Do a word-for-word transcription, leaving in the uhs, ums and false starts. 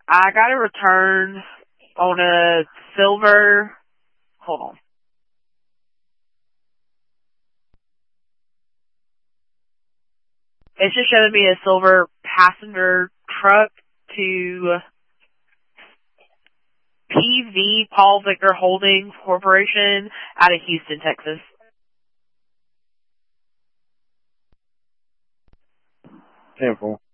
I got a return on a silver, hold on. It's just showing me a silver passenger truck to P V Paul Victor Holdings Corporation out of Houston, Texas. ten four.